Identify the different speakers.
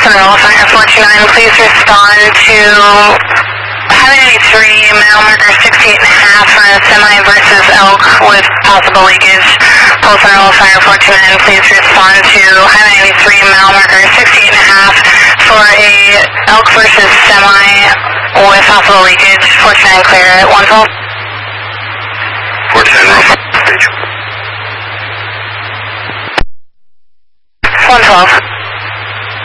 Speaker 1: Roll Fire 429, please respond to Highway 93, mile marker 68.5 for a semi versus elk with possible leakage. Pulse and Roll Fire 429, please respond to Highway 93, mile marker 68.5 for a elk versus semi with possible leakage. 429 clear at 112.
Speaker 2: 410 Roll Fire stage.
Speaker 1: 112.